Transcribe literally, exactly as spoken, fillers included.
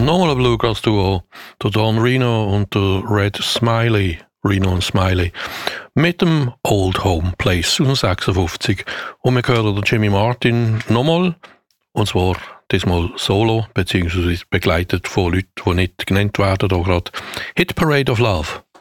Nochmal ein Bluegrass-Duo, der Don Reno und der Red Smiley, Reno und Smiley, mit dem Old Home Place aus dem sechsundfünfzig. Und wir hören den Jimmy Martin nochmal, und zwar diesmal solo, beziehungsweise begleitet von Leuten, die nicht genannt werden, da gerade Hit Parade of Love.